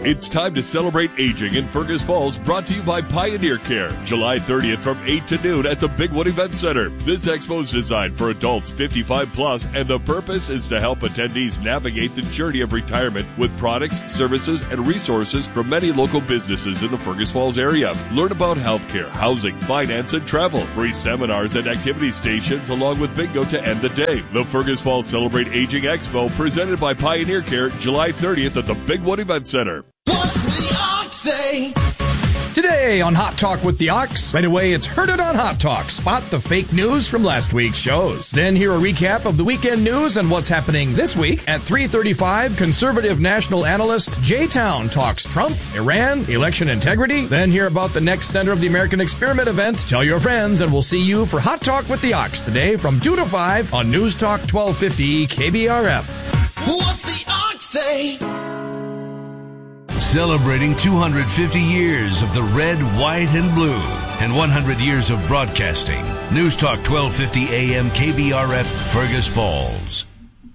It's time to celebrate aging in Fergus Falls, brought to you by Pioneer Care. July 30th from 8 to noon at the Bigwood Event Center. This expo is designed for adults 55 plus, and the purpose is to help attendees navigate the journey of retirement with products, services, and resources from many local businesses in the Fergus Falls area. Learn about healthcare, housing, finance, and travel. Free seminars and activity stations along with bingo to end the day. The Fergus Falls Celebrate Aging Expo presented by Pioneer Care, July 30th at the Bigwood Event Center. What's the Ox say? Today on Hot Talk with the Ox, right away it's Heard It on Hot Talk. Spot the fake news from last week's shows. Then hear a recap of the weekend news and what's happening this week. At 3:35, conservative national analyst Jay Town talks Trump, Iran, election integrity. Then hear about the next Center of the American Experiment event. Tell your friends, and we'll see you for Hot Talk with the Ox today from 2 to 5 on News Talk 1250 KBRF. What's the Ox say? Celebrating 250 years of the red, white, and blue and 100 years of broadcasting. News Talk 1250 AM KBRF, Fergus Falls.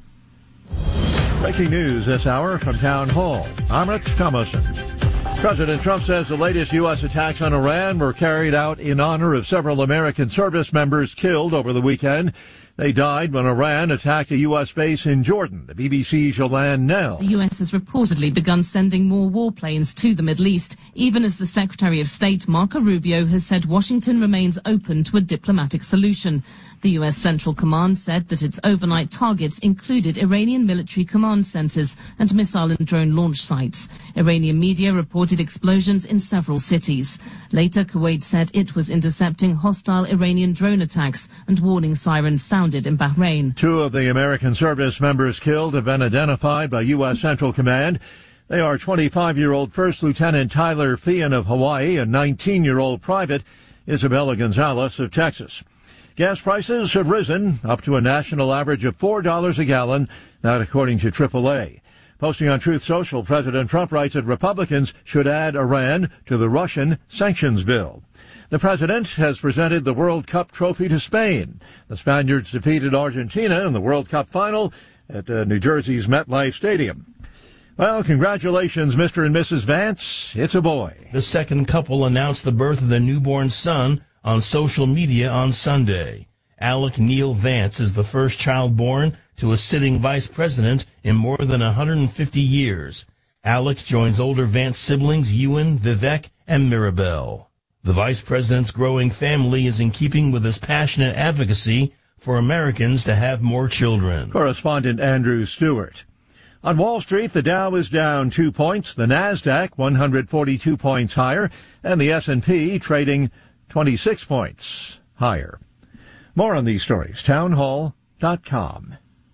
Breaking news this hour from Town Hall. I'm Rich Thomason. President Trump says the latest U.S. attacks on Iran were carried out in honor of several American service members killed over the weekend. They died when Iran attacked a U.S. base in Jordan. The BBC's Joanne Nell. The U.S. has reportedly begun sending more warplanes to the Middle East, even as the Secretary of State, Marco Rubio, has said Washington remains open to a diplomatic solution. The U.S. Central Command said that its overnight targets included Iranian military command centers and missile and drone launch sites. Iranian media reported explosions in several cities. Later, Kuwait said it was intercepting hostile Iranian drone attacks, and warning sirens sounded in Bahrain. 2 of the American service members killed have been identified by U.S. Central Command. They are 25-year-old First Lieutenant Tyler Feehan of Hawaii and 19-year-old Private Isabella Gonzalez of Texas. Gas prices have risen up to a national average of $4 a gallon, that according to AAA. Posting on Truth Social, President Trump writes that Republicans should add Iran to the Russian sanctions bill. The president has presented the World Cup trophy to Spain. The Spaniards defeated Argentina in the World Cup final at New Jersey's MetLife Stadium. Well, congratulations, Mr. and Mrs. Vance. It's a boy. The second couple announced the birth of their newborn son on social media on Sunday. Alec Neil Vance is the first child born to a sitting vice president in more than 150 years. Alec joins older Vance siblings Ewan, Vivek, and Mirabelle. The vice president's growing family is in keeping with his passionate advocacy for Americans to have more children. Correspondent Andrew Stewart. On Wall Street, the Dow is down 2 points, the Nasdaq 142 points higher, and the S&P trading 26 points higher. More on these stories, townhall.com.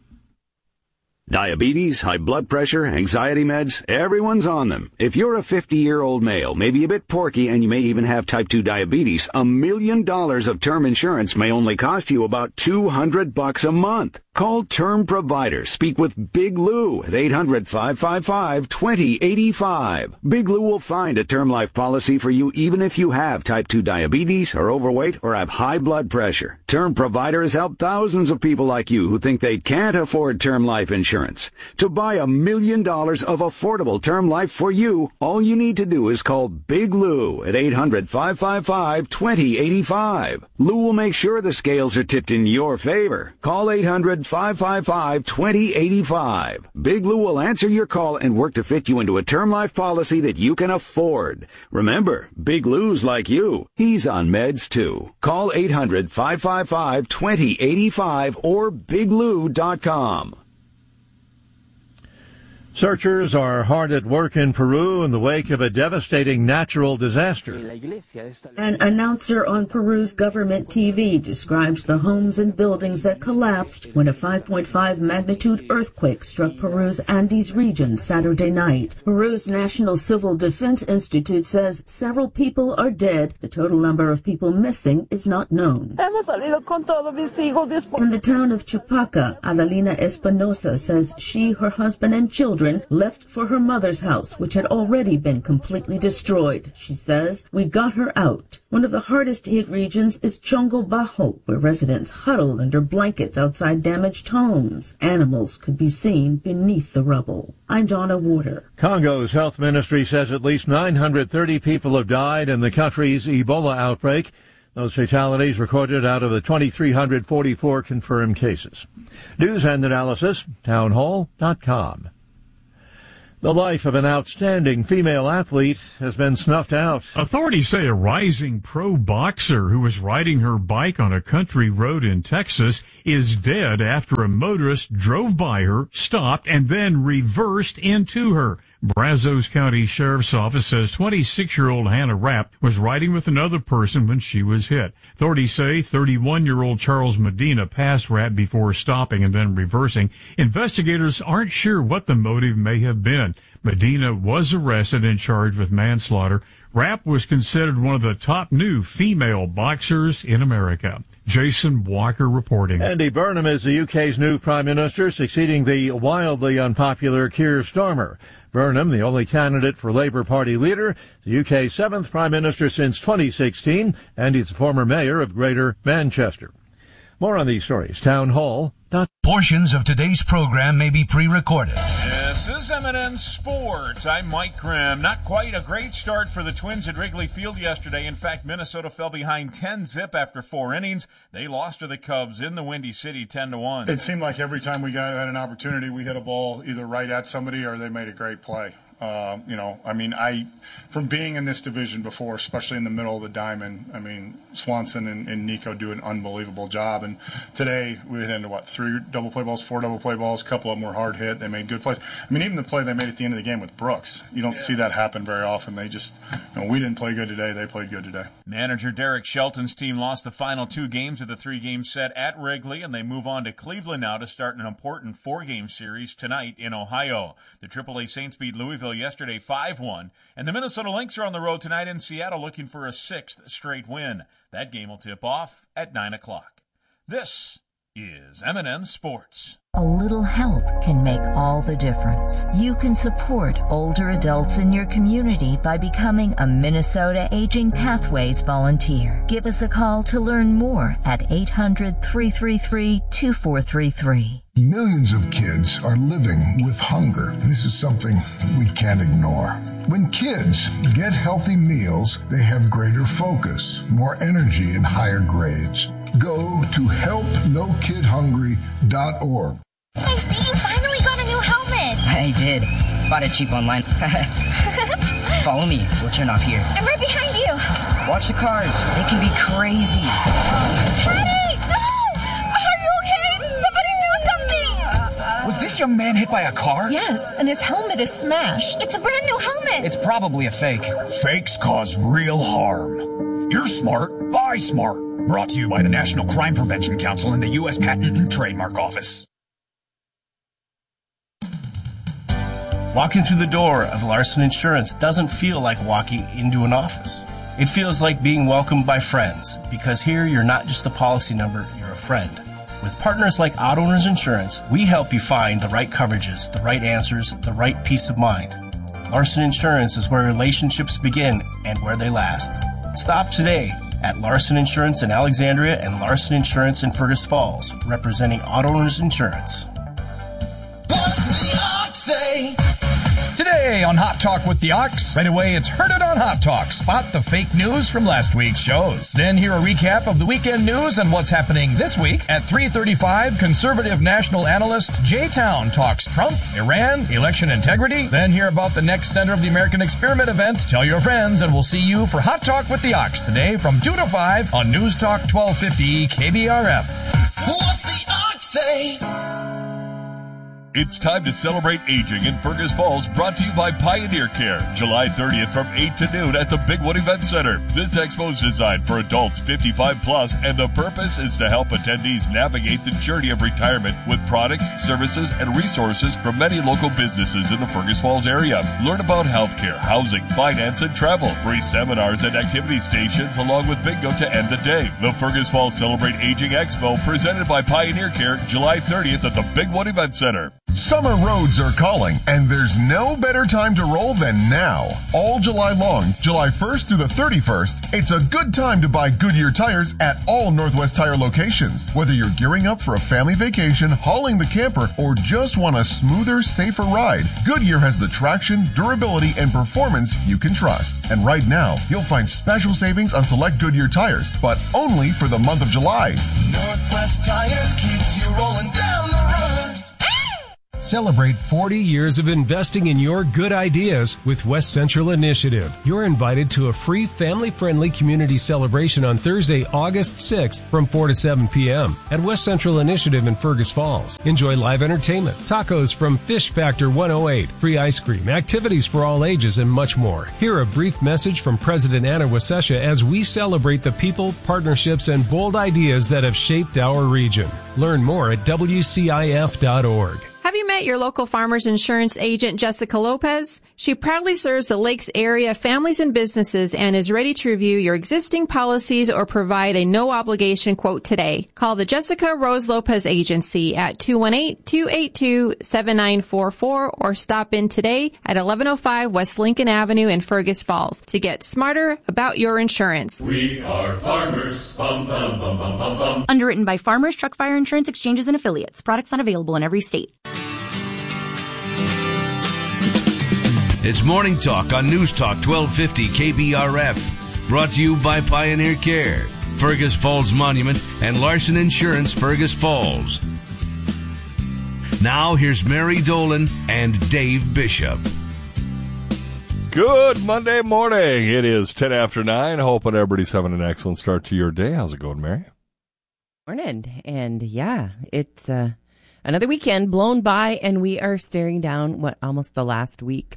Diabetes, high blood pressure, anxiety meds, everyone's on them. If you're a 50-year-old male, maybe a bit porky, and you may even have type 2 diabetes, $1 million of term insurance may only cost you about $200 a month. Call Term Provider. Speak with Big Lou at 800-555-2085. Big Lou will find a term life policy for you even if you have type 2 diabetes, are overweight, or have high blood pressure. Term Provider has helped thousands of people like you who think they can't afford term life insurance. To buy $1 million of affordable term life for you, all you need to do is call Big Lou at 800-555-2085. Lou will make sure the scales are tipped in your favor. Call 800-555-2085. Big Lou will answer your call and work to fit you into a term life policy that you can afford. Remember, Big Lou's like you. He's on meds too. Call 800-555-2085 or biglou.com. Searchers are hard at work in Peru in the wake of a devastating natural disaster. An announcer on Peru's government TV describes the homes and buildings that collapsed when a 5.5 magnitude earthquake struck Peru's Andes region Saturday night. Peru's National Civil Defense Institute says several people are dead. The total number of people missing is not known. In the town of Chupaca, Adelina Espinosa says she, her husband, and children children, left for her mother's house, which had already been completely destroyed. She says, "We got her out." One of the hardest hit regions is Chongo Bajo, where residents huddled under blankets outside damaged homes. Animals could be seen beneath the rubble. I'm Donna Warder. Congo's health ministry says at least 930 people have died in the country's Ebola outbreak. Those fatalities recorded out of the 2,344 confirmed cases. News and analysis, townhall.com. The life of an outstanding female athlete has been snuffed out. Authorities say a rising pro boxer who was riding her bike on a country road in Texas is dead after a motorist drove by her, stopped, and then reversed into her. Brazos County Sheriff's Office says 26-year-old Hannah Rapp was riding with another person when she was hit. Authorities say 31-year-old Charles Medina passed Rapp before stopping and then reversing. Investigators aren't sure what the motive may have been. Medina was arrested and charged with manslaughter. Rapp was considered one of the top new female boxers in America. Jason Walker reporting. Andy Burnham is the UK's new Prime Minister, succeeding the wildly unpopular Keir Starmer. Burnham, the only candidate for Labour Party leader, the UK's 7th Prime Minister since 2016, and he's the former mayor of Greater Manchester. More on these stories, townhall.com. Portions of today's program may be pre-recorded. This is M&N Sports. I'm Mike Grimm. Not quite a great start for the Twins at Wrigley Field yesterday. In fact, Minnesota fell behind 10-zip after 4 innings. They lost to the Cubs in the Windy City 10-1. It seemed like every time we had an opportunity, we hit a ball either right at somebody or they made a great play. From being in this division before, especially in the middle of the diamond, Swanson and Nico do an unbelievable job. And today we hit into 3 double play balls, 4 double play balls. A couple of them were hard hit. They made good plays. Even the play they made at the end of the game with Brooks, you don't see that happen very often. They just, we didn't play good today. They played good today. Manager Derek Shelton's team lost the final 2 games of the 3-game set at Wrigley, and they move on to Cleveland now to start an important 4-game series tonight in Ohio. The AAA Saints beat Louisville yesterday 5-1, and the Minnesota Lynx are on the road tonight in Seattle looking for a 6th straight win. That game will tip off at 9 o'clock. This is M&N Sports. A little help can make all the difference. You can support older adults in your community by becoming a Minnesota Aging Pathways volunteer. Give us a call to learn more at 800-333-2433. Millions of kids are living with hunger. This is something we can't ignore. When kids get healthy meals, they have greater focus, more energy, and higher grades. Go to helpnokidhungry.org. I see you finally got a new helmet. I did. Bought it cheap online. Follow me. We'll turn off here. I'm right behind you. Watch the cars. They can be crazy. Teddy! No! Are you okay? Somebody do something! Was this young man hit by a car? Yes, and his helmet is smashed. It's a brand new helmet. It's probably a fake. Fakes cause real harm. You're smart. Buy smart. Brought to you by the National Crime Prevention Council and the U.S. Patent and Trademark Office. Walking through the door of Larson Insurance doesn't feel like walking into an office. It feels like being welcomed by friends, because here you're not just a policy number, you're a friend. With partners like Auto Owners Insurance, we help you find the right coverages, the right answers, the right peace of mind. Larson Insurance is where relationships begin and where they last. Stop today at Larson Insurance in Alexandria and Larson Insurance in Fergus Falls, representing Auto Owners Insurance. What's the Ox say? Today on Hot Talk with the Ox, right away it's Heard It on Hot Talk. Spot the fake news from last week's shows. Then hear a recap of the weekend news and what's happening this week. At 3:35, conservative national analyst Jay Town talks Trump, Iran, election integrity. Then hear about the next Center of the American Experiment event. Tell your friends, and we'll see you for Hot Talk with the Ox today from 2 to 5 on News Talk 1250 KBRF. What's the Ox say? It's time to celebrate aging in Fergus Falls, brought to you by Pioneer Care. July 30th from 8 to noon at the Big Wood Event Center. This expo is designed for adults 55 plus, and the purpose is to help attendees navigate the journey of retirement with products, services, and resources from many local businesses in the Fergus Falls area. Learn about healthcare, housing, finance, and travel. Free seminars and activity stations along with bingo to end the day. The Fergus Falls Celebrate Aging Expo presented by Pioneer Care, July 30th at the Big Wood Event Center. Summer roads are calling, and there's no better time to roll than now. All July long, July 1st through the 31st, it's a good time to buy Goodyear tires at all Northwest Tire locations. Whether you're gearing up for a family vacation, hauling the camper, or just want a smoother, safer ride, Goodyear has the traction, durability, and performance you can trust. And right now, you'll find special savings on select Goodyear tires, but only for the month of July. Northwest Tire keeps you rolling down the road. Celebrate 40 years of investing in your good ideas with West Central Initiative. You're invited to a free family-friendly community celebration on Thursday, August 6th from 4 to 7 p.m. at West Central Initiative in Fergus Falls. Enjoy live entertainment, tacos from Fish Factor 108, free ice cream, activities for all ages, and much more. Hear a brief message from President Anna Wasesha as we celebrate the people, partnerships, and bold ideas that have shaped our region. Learn more at WCIF.org. Have you met your local farmers insurance agent, Jessica Lopez? She proudly serves the Lakes area families and businesses and is ready to review your existing policies or provide a no-obligation quote today. Call the Jessica Rose Lopez Agency at 218-282-7944 or stop in today at 1105 West Lincoln Avenue in Fergus Falls to get smarter about your insurance. We are farmers. Bum, bum, bum, bum, bum, bum. Underwritten by Farmers Truck Fire Insurance Exchanges and Affiliates. Products not available in every state. It's Morning Talk on News Talk 1250 KBRF. Brought to you by Pioneer Care, Fergus Falls Monument, and Larson Insurance Fergus Falls. Now here's Mary Dolan and Dave Bishop. Good Monday morning. It is 10 after 9. Hoping everybody's having an excellent start to your day. How's it going, Mary? Morning. And yeah, it's another weekend blown by, and we are staring down, almost the last week.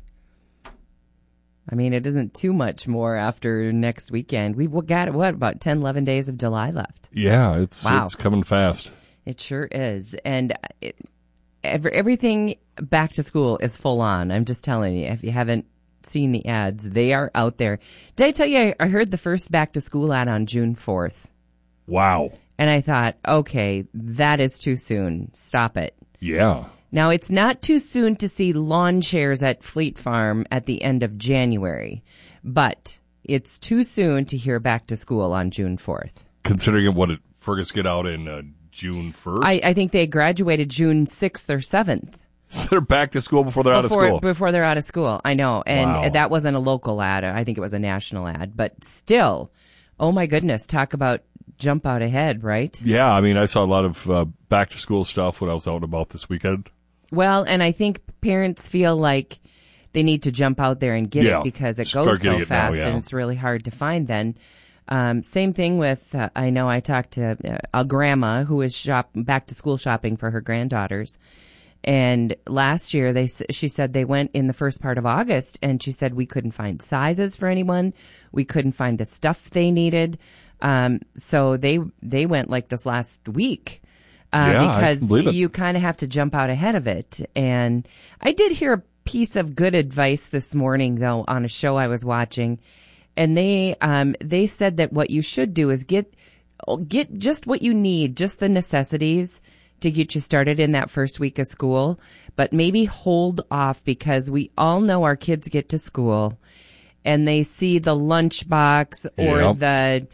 I mean, it isn't too much more after next weekend. We've got, about 10, 11 days of July left. Yeah, it's coming fast. It sure is. And everything back to school is full on. I'm just telling you, if you haven't seen the ads, they are out there. Did I tell you, I heard the first back to school ad on June 4th. Wow. And I thought, okay, that is too soon. Stop it. Yeah. Now, it's not too soon to see lawn chairs at Fleet Farm at the end of January, but it's too soon to hear back to school on June 4th. Considering Fergus get out in June 1st? I think they graduated June 6th or 7th. So they're back to school before they're out of school. Before they're out of school, I know. And wow. That wasn't a local ad. I think it was a national ad. But still, oh my goodness, talk about jump out ahead, right? Yeah, I mean, I saw a lot of back to school stuff when I was out and about this weekend. Well, and I think parents feel like they need to jump out there and get it because it goes so fast and it's really hard to find then. Same thing with, I know I talked to a grandma who is back to school shopping for her granddaughters. And last year, she said they went in the first part of August, and she said we couldn't find sizes for anyone. We couldn't find the stuff they needed. So they went like this last week. Because you kind of have to jump out ahead of it. And I did hear a piece of good advice this morning, though, on a show I was watching. And they said that what you should do is get just what you need, just the necessities to get you started in that first week of school. But maybe hold off, because we all know our kids get to school and they see the lunchbox or the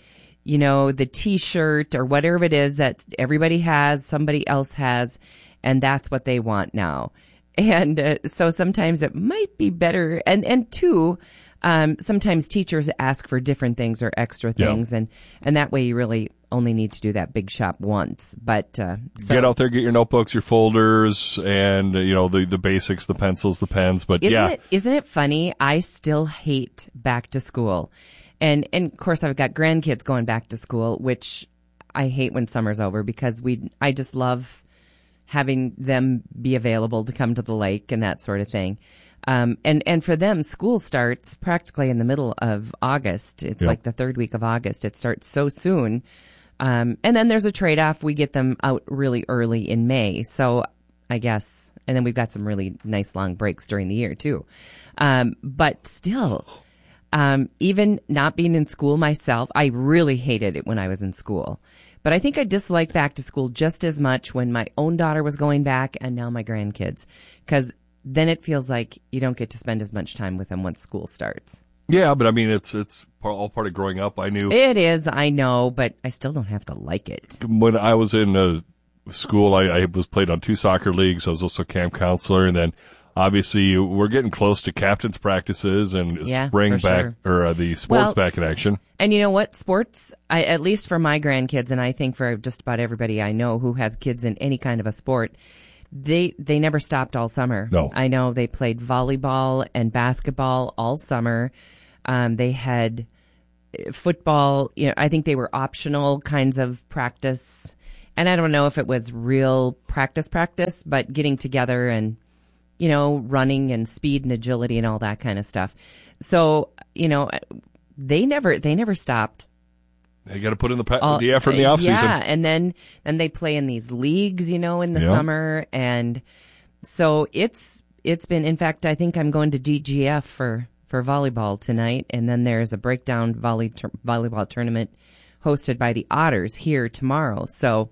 T-shirt or whatever it is that everybody has, somebody else has, and that's what they want now. And so sometimes it might be better. And two, sometimes teachers ask for different things or extra things, and that way you really only need to do that big shop once. But get out there, get your notebooks, your folders, and the basics, the pencils, the pens. But isn't it funny? I still hate back to school. And of course, I've got grandkids going back to school, which I hate when summer's over, because I just love having them be available to come to the lake and that sort of thing. And for them, school starts practically in the middle of August. It's like the third week of August. It starts so soon. And then there's a trade-off. We get them out really early in May. So I guess, and then we've got some really nice long breaks during the year too. But still, even not being in school myself, I really hated it when I was in school. But I think I dislike back to school just as much when my own daughter was going back and now my grandkids, because then it feels like you don't get to spend as much time with them once school starts. Yeah, but I mean, it's all part of growing up. I knew it is. I know, but I still don't have to like it. When I was in school, I was played on 2 soccer leagues. I was also camp counselor, and then obviously we're getting close to captain's practices and spring back or the sports back in action. And you know what? Sports, at least for my grandkids, and I think for just about everybody I know who has kids in any kind of a sport, they never stopped all summer. No. I know they played volleyball and basketball all summer. They had football. You know, I think they were optional kinds of practice. And I don't know if it was real practice, but getting together and, you know, running and speed and agility and all that kind of stuff. So, you know, they never stopped. You got to put in the effort in the off season. Yeah, and then they play in these leagues, you know, in the summer, and so it's been. In fact, I think I'm going to DGF for volleyball tonight, and then there's a breakdown volleyball tournament hosted by the Otters here tomorrow. So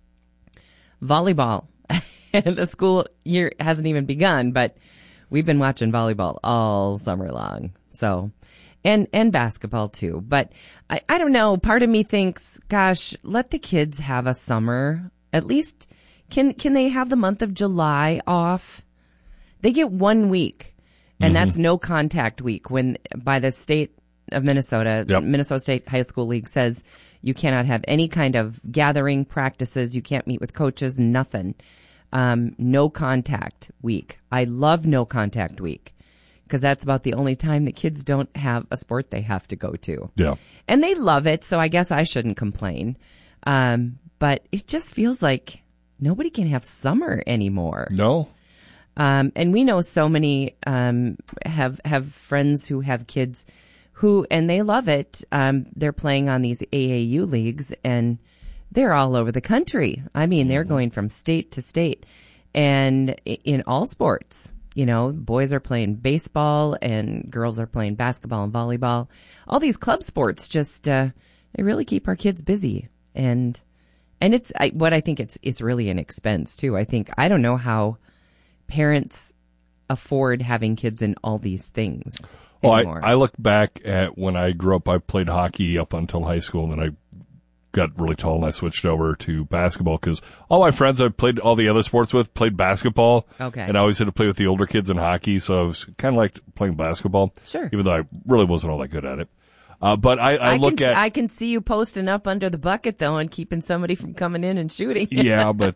volleyball, the school year hasn't even begun, but we've been watching volleyball all summer long. So. And basketball too. But I don't know. Part of me thinks, gosh, let the kids have a summer. At least can they have the month of July off? They get 1 week, and that's no contact week when by the state of Minnesota, Minnesota State High School League says you cannot have any kind of gathering practices. You can't meet with coaches, nothing. No contact week. I love no contact week. Because that's about the only time the kids don't have a sport they have to go to. Yeah. And they love it, so I guess I shouldn't complain. But it just feels like nobody can have summer anymore. No. And we know so many have friends who have kids and they love it. They're playing on these AAU leagues, and they're all over the country. I mean, they're going from state to state, and in all sports. You know, boys are playing baseball and girls are playing basketball and volleyball. All these club sports just, they really keep our kids busy. And it's, what I think it's really an expense too. I don't know how parents afford having kids in all these things anymore. I look back at when I grew up, I played hockey up until high school, and then I got really tall and I switched over to basketball because all my friends I played all the other sports with played basketball. Okay. And I always had to play with the older kids in hockey, so I was kind of liked playing basketball. Sure. Even though I really wasn't all that good at it. But I can see you posting up under the bucket though and keeping somebody from coming in and shooting. Yeah, but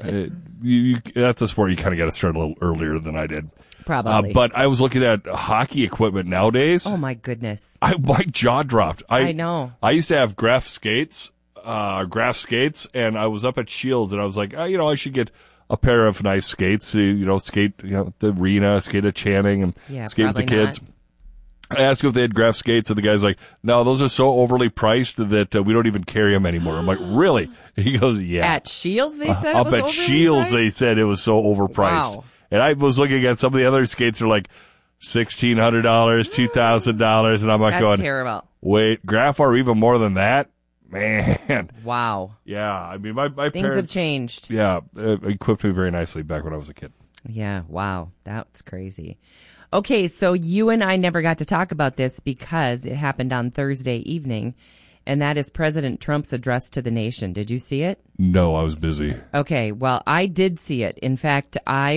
that's a sport you kind of got to start a little earlier than I did. Probably. But I was looking at hockey equipment nowadays. Oh my goodness. My jaw dropped. I know. I used to have graph skates, and I was up at Shields, and I was like, I should get a pair of nice skates to, skate, the arena, skate at Channing, and skate with the kids. Not. I asked him if they had graph skates, and the guy's like, no, those are so overly priced that we don't even carry them anymore. I'm like, really? He goes, yeah. At Shields, they said it was overly priced? Up at Shields, they said it was so overpriced. Wow. And I was looking at some of the other skates are like $1,600, $2,000, and I'm like That's terrible. Wait, graph are even more than that? Man. Wow. Yeah. I mean, my things parents have changed. Yeah. Equipped me very nicely back when I was a kid. Yeah. Wow. That's crazy. Okay. So you and I never got to talk about this because it happened on Thursday evening, and that is President Trump's address to the nation. Did you see it? No, I was busy. Okay. Well, I did see it. In fact, I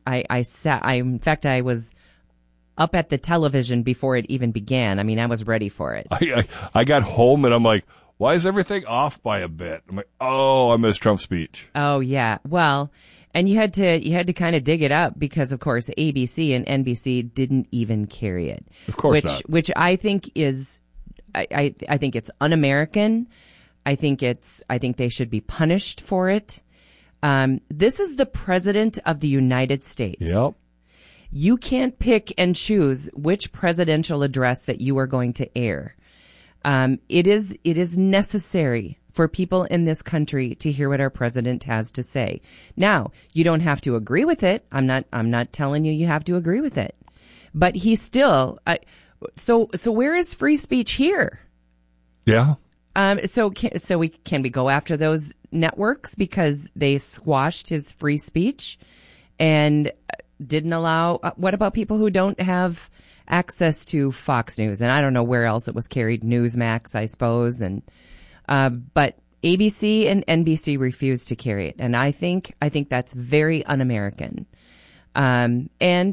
was up at the television before it even began. I mean, I was ready for it. I got home and I'm like, why is everything off by a bit? I'm like, oh, I missed Trump's speech. Oh, yeah. Well, and you had to kind of dig it up because, of course, ABC and NBC didn't even carry it. Of course not. Which I think is, I think it's un-American. I think they should be punished for it. This is the President of the United States. Yep. You can't pick and choose which presidential address that you are going to air. It is necessary for people in this country to hear what our president has to say. Now, you don't have to agree with it. I'm not telling you have to agree with it, but he still, so where is free speech here? Yeah. So can we go after those networks because they squashed his free speech and didn't allow? What about people who don't have access to Fox News? And I don't know where else it was carried. Newsmax, I suppose, and but ABC and NBC refused to carry it, and I think that's very un-American. And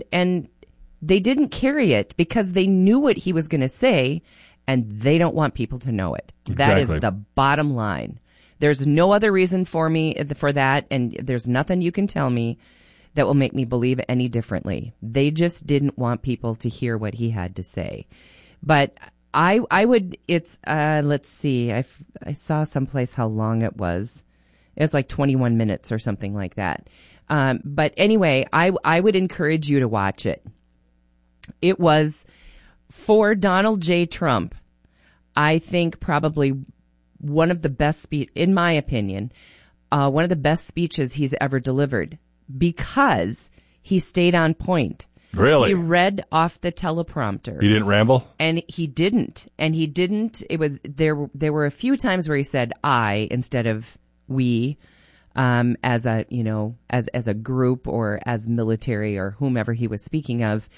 they didn't carry it because they knew what he was going to say, and they don't want people to know it. Exactly. That is the bottom line. There's no other reason for that, and there's nothing you can tell me that will make me believe any differently. They just didn't want people to hear what he had to say. But I would, let's see, I saw someplace how long it was. It's like 21 minutes or something like that. But anyway, I would encourage you to watch it. It was for Donald J. Trump, I think probably one of the best in my opinion, one of the best speeches he's ever delivered because he stayed on point. Really? He read off the teleprompter. He didn't ramble? And he didn't. It was there were a few times where he said I instead of we, as a group or as military or whomever he was speaking of.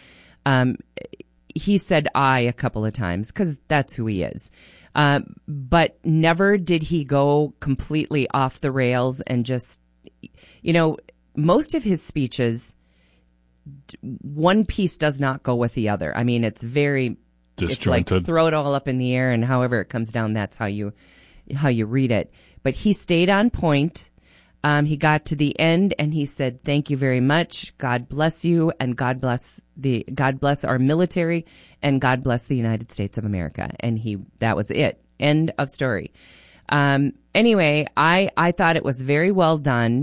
He said I a couple of times because that's who he is. But never did he go completely off the rails and just, most of his speeches, one piece does not go with the other. I mean, it's very disjointed. It's like throw it all up in the air and however it comes down, that's how you read it. But he stayed on point. He got to the end and he said, "Thank you very much. God bless you, and God bless our military, and God bless the United States of America." And that was it. End of story. Anyway, I thought it was very well done.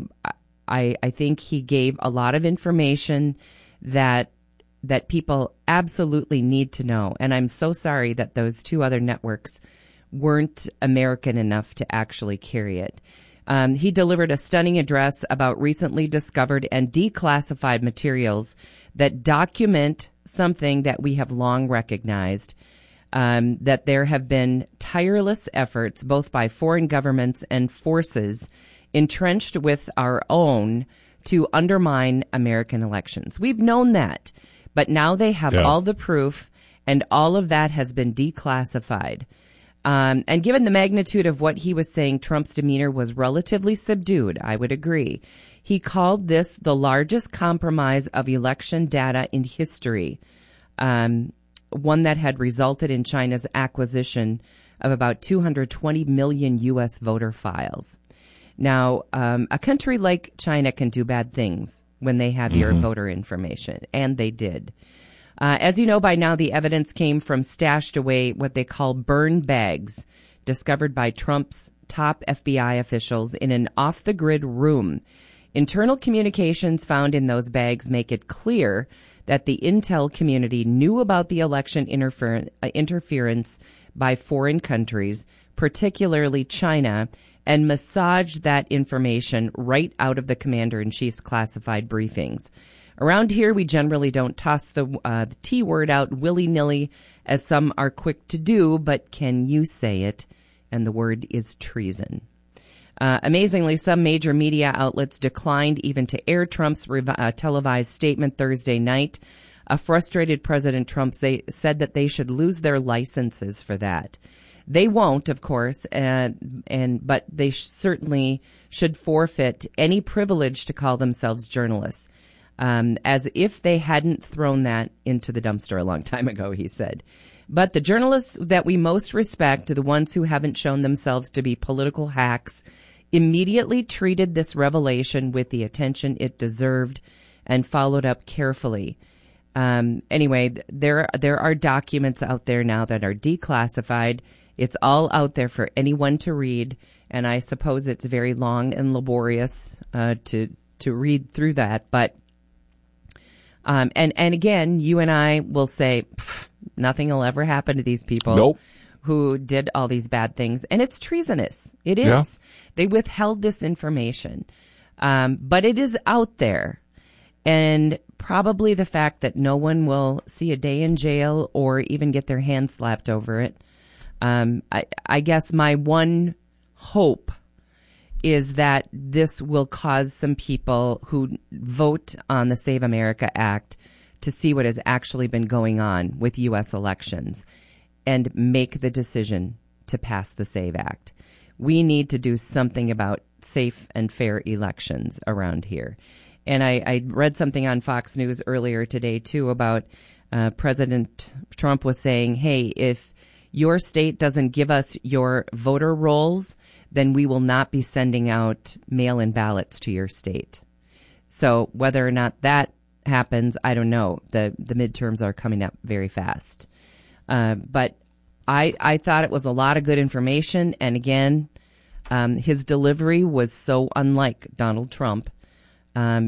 I think he gave a lot of information that people absolutely need to know. And I'm so sorry that those two other networks weren't American enough to actually carry it. He delivered a stunning address about recently discovered and declassified materials that document something that we have long recognized, that there have been tireless efforts both by foreign governments and forces entrenched with our own to undermine American elections. We've known that, but now they have all the proof, and all of that has been declassified. And given the magnitude of what he was saying, Trump's demeanor was relatively subdued. I would agree. He called this the largest compromise of election data in history, one that had resulted in China's acquisition of about 220 million U.S. voter files. Now, a country like China can do bad things when they have your voter information, and they did. As you know by now, the evidence came from stashed away what they call burn bags discovered by Trump's top FBI officials in an off-the-grid room. Internal communications found in those bags make it clear that the intel community knew about the election interference by foreign countries, particularly China, and massaged that information right out of the commander-in-chief's classified briefings. Around here, we generally don't toss the T word out willy-nilly, as some are quick to do, but can you say it? And the word is treason. Amazingly, some major media outlets declined even to air Trump's televised statement Thursday night. A frustrated President Trump said that they should lose their licenses for that. They won't, of course, but they certainly should forfeit any privilege to call themselves journalists. As if they hadn't thrown that into the dumpster a long time ago, he said. But the journalists that we most respect, the ones who haven't shown themselves to be political hacks, immediately treated this revelation with the attention it deserved and followed up carefully. Anyway, there are documents out there now that are declassified. It's all out there for anyone to read, and I suppose it's very long and laborious to read through that, but and again, you and I will say nothing will ever happen to these people who did all these bad things. And it's treasonous. It is. Yeah. They withheld this information. But it is out there. And probably the fact that no one will see a day in jail or even get their hand slapped over it I guess my one hope is that this will cause some people who vote on the Save America Act to see what has actually been going on with U.S. elections and make the decision to pass the SAVE Act. We need to do something about safe and fair elections around here. And I read something on Fox News earlier today, too, about President Trump was saying, hey, if your state doesn't give us your voter rolls, then we will not be sending out mail-in ballots to your state. So whether or not that happens, I don't know. The midterms are coming up very fast. But I thought it was a lot of good information. And again, his delivery was so unlike Donald Trump.